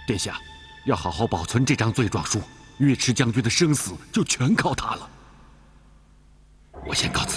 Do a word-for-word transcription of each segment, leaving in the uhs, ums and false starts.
殿下，要好好保存这张罪状书，尉迟将军的生死就全靠他了。我先告辞。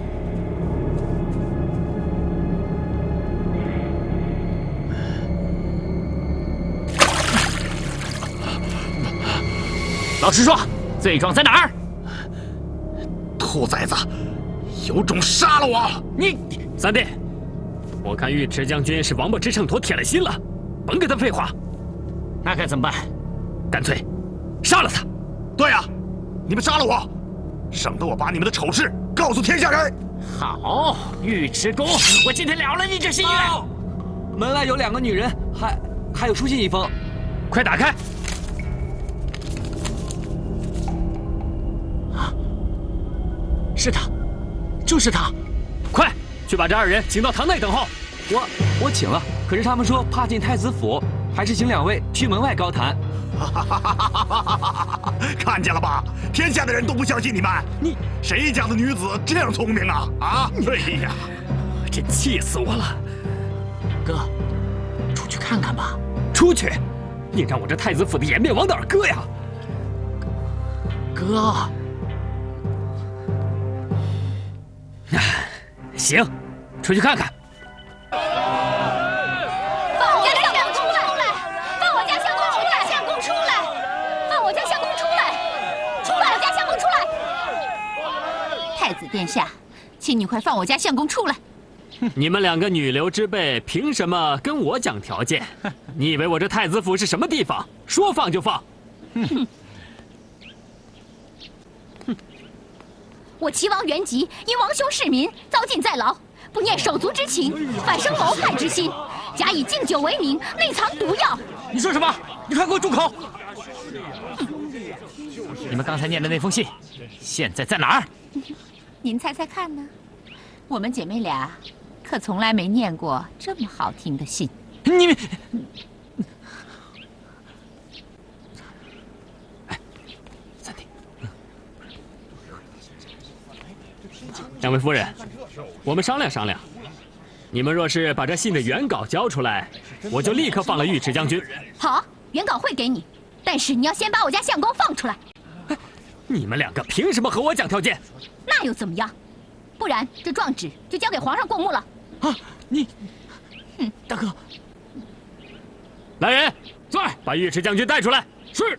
老实说，罪状在哪儿？ 兔崽子，有种杀了我！ 你三弟，我看尉迟将军是王八吃秤砣铁了心了，甭跟他废话。 那该怎么办？ 干脆杀了他！ 对呀，你们杀了我，省得我把你们的丑事告诉天下人。 好，尉迟恭，我今天了了你这心愿。 门外有两个女人，还还有书信一封， 快打开！ 是他，就是他！ 快去把这二人请到堂内等候。 我我请了，可是他们说怕进太子府，还是请两位去门外高谈。 看见了吧？天下的人都不相信你们。你谁家的女子这样聪明啊？啊！哎呀， 真气死我了！ 哥，出去看看吧。 出去？你让我这太子府的颜面往哪儿搁呀？ 哥。 行，出去看看。 放我家相公出来！放我家相公出来！相公出来！放我家相公出来！出来！我家相公出来！太子殿下，请你快放我家相公出来！ 你们两个女流之辈，凭什么跟我讲条件？你以为我这太子府是什么地方？说放就放？ 哼！我齐王元吉因王兄弑民，遭禁在牢，不念手足之情，反生谋害之心，假以敬酒为名，内藏毒药。 你说什么？你快给我住口！你们刚才念的那封信，现在在哪儿？ 您猜猜看呢？我们姐妹俩可从来没念过这么好听的信。 你， 哎，三弟。两位夫人，我们商量商量。你们若是把这信的原稿交出来，我就立刻放了尉迟将军。 好，原稿会给你，但是你要先把我家相公放出来。 哎，你们两个凭什么和我讲条件？ 那又怎么样？不然这状纸就交给皇上过目了。 啊，你， 哼， 大哥， 来人，在，把尉迟将军带出来。是。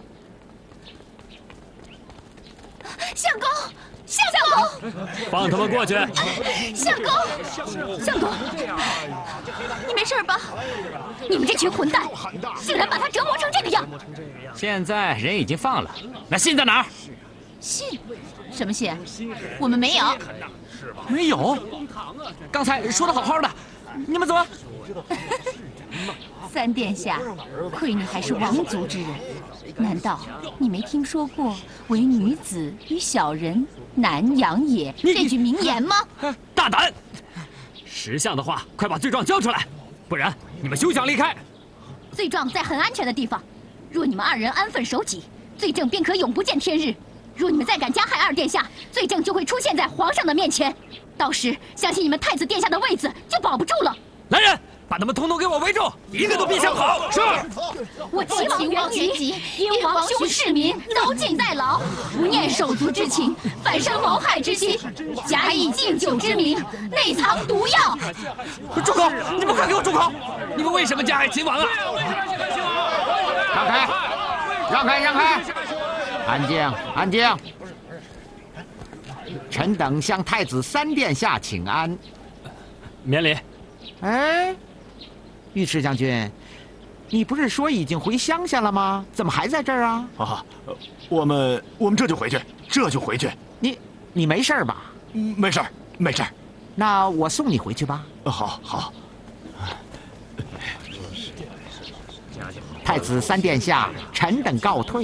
相公。相公， 放他们过去！ 相公，相公，你没事吧？你们这群混蛋，竟然把他折磨成这个样！ 现在人已经放了，那信在哪儿？ 信？什么信？我们没有。 没有？刚才说的好好的，你们怎么？ 三殿下，亏你还是王族之人，难道你没听说过“唯女子与小人难养也”这句名言吗？ 大胆！识相的话，快把罪状交出来，不然你们休想离开。 罪状在很安全的地方，若你们二人安分守己，罪证便可永不见天日。若你们再敢加害二殿下，罪证就会出现在皇上的面前，到时相信你们太子殿下的位子就保不住了。 来人！把他们统统给我围住，一个都别想跑！是。 我齐王元吉因王兄弑民，遭禁在牢，不念手足之情，反生谋害之心，假以敬酒之名，内藏毒药。 住口！你们快给我住口！你们为什么加害秦王啊？ 让开！让开！让开！安静！安静！臣等向太子三殿下请安。 免礼。 哎。尉迟将军，你不是说已经回乡下了吗？怎么还在这儿啊？ 啊，我们我们这就回去，这就回去。 你你没事吧？ 没事，没事。 那我送你回去吧。 好好。 太子三殿下，臣等告退。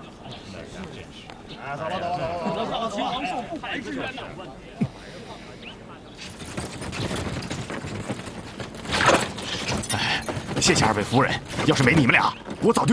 走了走了走了走了。 谢谢二位夫人，要是没你们俩，我早就。